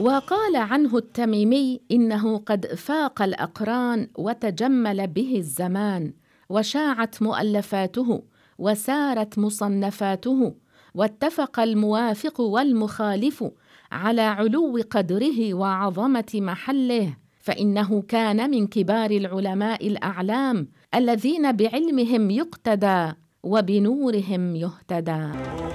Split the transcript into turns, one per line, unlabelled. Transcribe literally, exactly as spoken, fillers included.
وقال عنه التميمي إنه قد فاق الأقران وتجمل به الزمان، وشاعت مؤلفاته وسارت مصنفاته، واتفق الموافق والمخالف على علو قدره وعظمة محله، فإنه كان من كبار العلماء الأعلام الذين بعلمهم يقتدى وبنورهم يهتدى.